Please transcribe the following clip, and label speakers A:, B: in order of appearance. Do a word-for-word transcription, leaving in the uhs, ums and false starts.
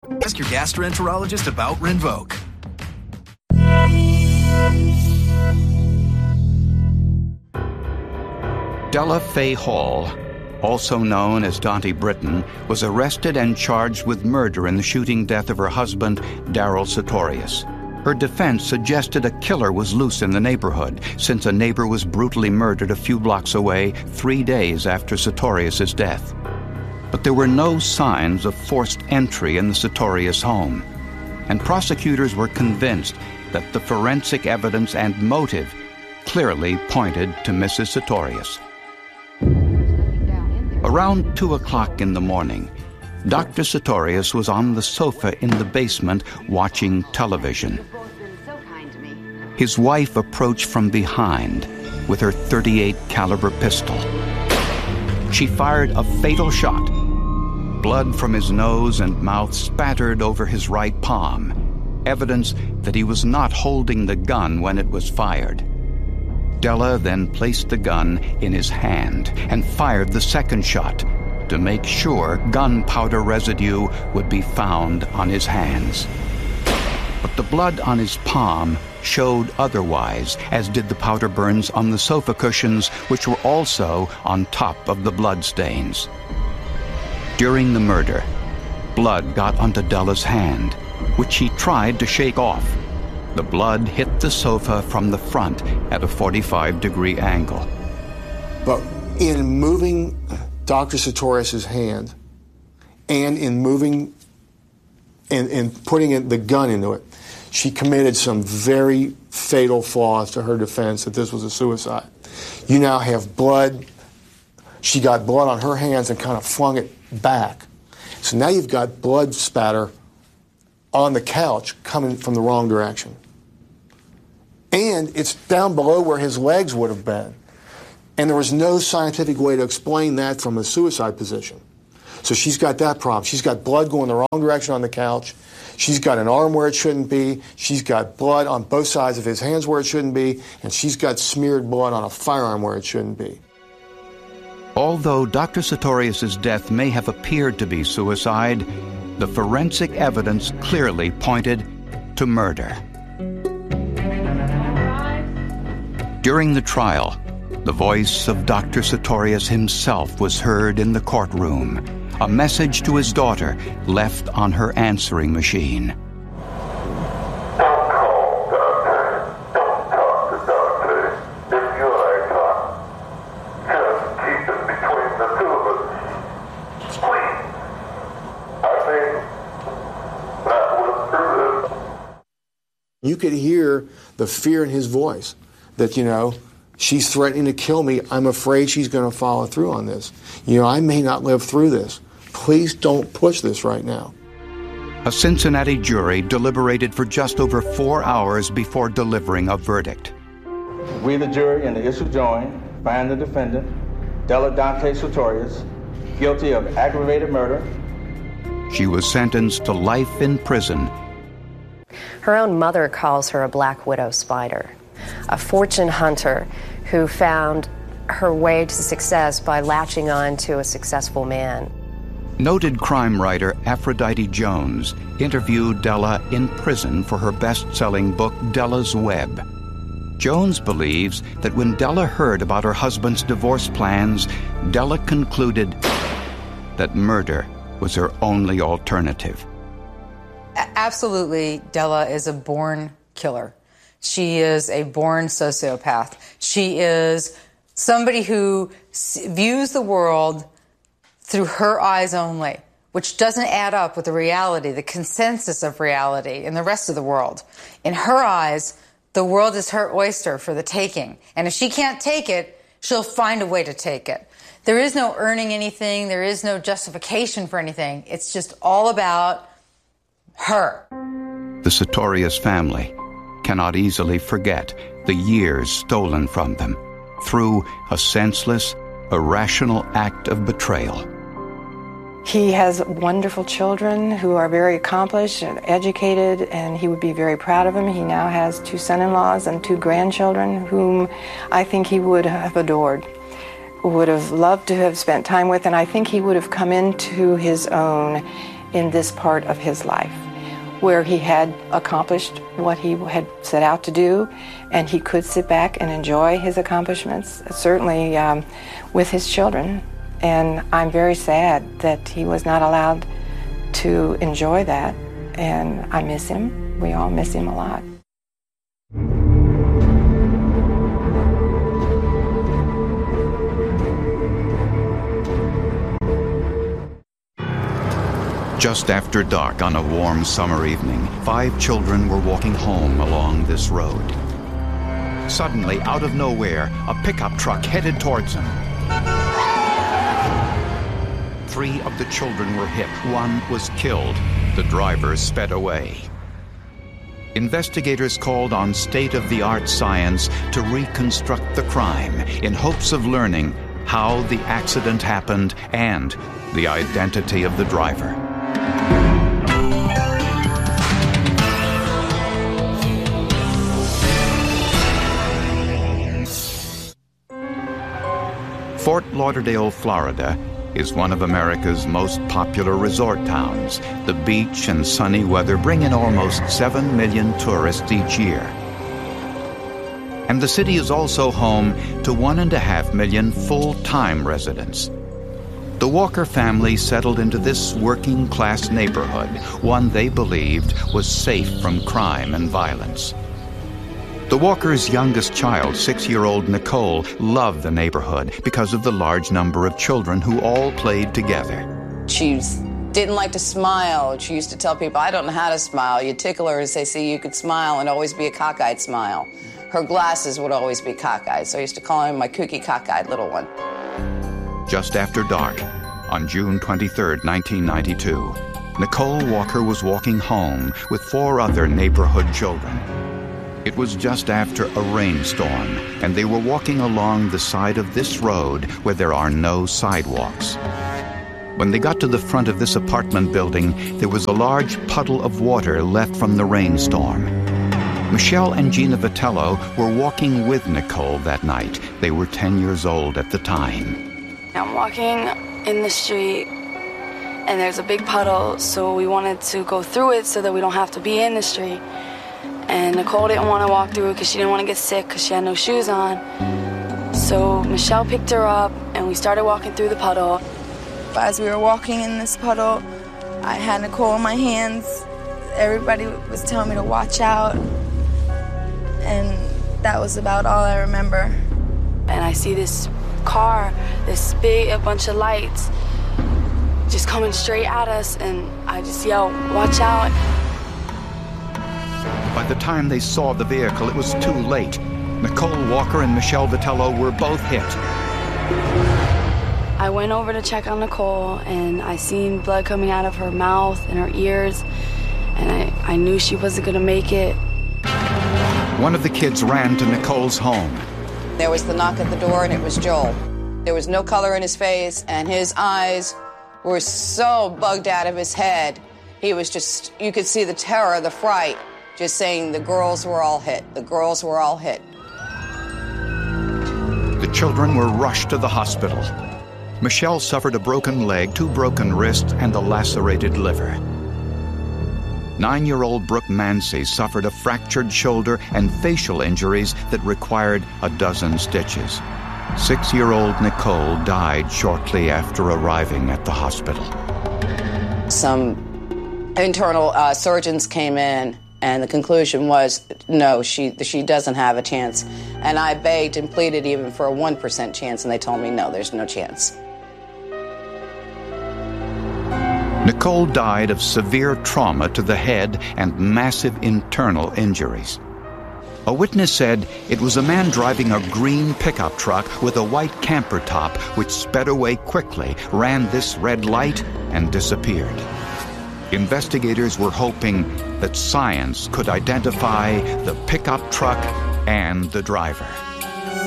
A: Ask your gastroenterologist about Rinvoq.
B: Della Faye Hall, also known as Dante Britton, was arrested and charged with murder in the shooting death of her husband, Darryl Sartorius. Her defense suggested a killer was loose in the neighborhood, since a neighbor was brutally murdered a few blocks away three days after Sartorius's death. But there were no signs of forced entry in the Sartorius home, and prosecutors were convinced that the forensic evidence and motive clearly pointed to Missus Sartorius. Around two o'clock in the morning, Doctor Sartorius was on the sofa in the basement watching television. His wife approached from behind with her thirty-eight caliber pistol. She fired a fatal shot. Blood from his nose and mouth spattered over his right palm, evidence that he was not holding the gun when it was fired. Della then placed the gun in his hand and fired the second shot to make sure gunpowder residue would be found on his hands. But the blood on his palm showed otherwise, as did the powder burns on the sofa cushions, which were also on top of the blood stains. During the murder, blood got onto Della's hand, which he tried to shake off. The blood hit the sofa from the front at a forty-five degree angle.
C: But in moving Doctor Sartorius's hand and in moving and, and putting it, the gun into it, she committed some very fatal flaws to her defense that this was a suicide. You now have blood. She got blood on her hands and kind of flung it back. So now you've got blood spatter on the couch coming from the wrong direction. And it's down below where his legs would have been. And there was no scientific way to explain that from a suicide position. So she's got that problem. She's got blood going the wrong direction on the couch. She's got an arm where it shouldn't be. She's got blood on both sides of his hands where it shouldn't be. And she's got smeared blood on a firearm where it shouldn't be.
B: Although Doctor Sartorius's death may have appeared to be suicide, the forensic evidence clearly pointed to murder. During the trial, the voice of Doctor Sartorius himself was heard in the courtroom, a message to his daughter left on her answering machine.
D: Don't call Dante. Don't talk to Dante. If you like talk, just keep it between the two of us. Please. I think that was true.
C: You could hear the fear in his voice that, you know, she's threatening to kill me. I'm afraid she's going to follow through on this. You know, I may not live through this. Please don't push this right now.
B: A Cincinnati jury deliberated for just over four hours before delivering a verdict.
E: We, the jury, in the issue joined, find the defendant, Della Dante Sartorius, guilty of aggravated murder.
B: She was sentenced to life in prison.
F: Her own mother calls her a black widow spider, a fortune hunter who found her way to success by latching on to a successful man.
B: Noted crime writer Aphrodite Jones interviewed Della in prison for her best-selling book, Della's Web. Jones believes that when Della heard about her husband's divorce plans, Della concluded that murder was her only alternative.
G: Absolutely, Della is a born killer. She is a born sociopath. She is somebody who views the world through her eyes only, which doesn't add up with the reality, the consensus of reality in the rest of the world. In her eyes, the world is her oyster for the taking. And if she can't take it, she'll find a way to take it. There is no earning anything. There is no justification for anything. It's just all about her.
B: The Sartorius family cannot easily forget the years stolen from them through a senseless, irrational act of betrayal.
H: He has wonderful children who are very accomplished and educated, and he would be very proud of them. He now has two son-in-laws and two grandchildren whom I think he would have adored, would have loved to have spent time with, and I think he would have come into his own in this part of his life, where he had accomplished what he had set out to do, and he could sit back and enjoy his accomplishments, certainly um, with his children. And I'm very sad that he was not allowed to enjoy that, and I miss him. We all miss him a lot.
B: Just after dark on a warm summer evening, five children were walking home along this road. Suddenly, out of nowhere, a pickup truck headed towards them. Three of the children were hit. One was killed. The driver sped away. Investigators called on state-of-the-art science to reconstruct the crime in hopes of learning how the accident happened and the identity of the driver. Fort Lauderdale, Florida, is one of America's most popular resort towns. The beach and sunny weather bring in almost seven million tourists each year. And the city is also home to one and a half million full-time residents. The Walker family settled into this working-class neighborhood, one they believed was safe from crime and violence. The Walkers' youngest child, six-year-old Nicole, loved the neighborhood because of the large number of children who all played together.
I: She didn't like to smile. She used to tell people, I don't know how to smile. You tickle her and say, see, you could smile and always be a cockeyed smile. Her glasses would always be cockeyed, so I used to call her my kooky cockeyed little one.
B: Just after dark, on June twenty-third, nineteen ninety-two, Nicole Walker was walking home with four other neighborhood children. It was just after a rainstorm, and they were walking along the side of this road where there are no sidewalks. When they got to the front of this apartment building, there was a large puddle of water left from the rainstorm. Michelle and Gina Vitello were walking with Nicole that night. They were ten years old at the time.
J: I'm walking in the street, and there's a big puddle, so we wanted to go through it so that we don't have to be in the street. And Nicole didn't want to walk through it because she didn't want to get sick because she had no shoes on. So Michelle picked her up, and we started walking through the puddle.
K: As we were walking in this puddle, I had Nicole in my hands. Everybody was telling me to watch out. And that was about all I remember.
J: And I see this car, this big, a bunch of lights, just coming straight at us, and I just yell, watch out.
B: By the time they saw the vehicle, it was too late. Nicole Walker and Michelle Vitello were both hit.
J: I went over to check on Nicole, and I seen blood coming out of her mouth and her ears, and I, I knew she wasn't gonna make it.
B: One of the kids ran to Nicole's home.
I: There was the knock at the door, and it was Joel. There was no color in his face, and his eyes were so bugged out of his head. He was just, you could see the terror, the fright, just saying the girls were all hit. The girls were all hit.
B: The children were rushed to the hospital. Michelle suffered a broken leg, two broken wrists, and a lacerated liver. Nine-year-old Brooke Mancy suffered a fractured shoulder and facial injuries that required a dozen stitches. Six-year-old Nicole died shortly after arriving at the hospital.
I: Some internal uh, surgeons came in, and the conclusion was, no, she she doesn't have a chance. And I begged and pleaded even for a one percent chance, and they told me, no, there's no chance.
B: Nicole died of severe trauma to the head and massive internal injuries. A witness said it was a man driving a green pickup truck with a white camper top which sped away quickly, ran this red light, and disappeared. Investigators were hoping that science could identify the pickup truck and the driver.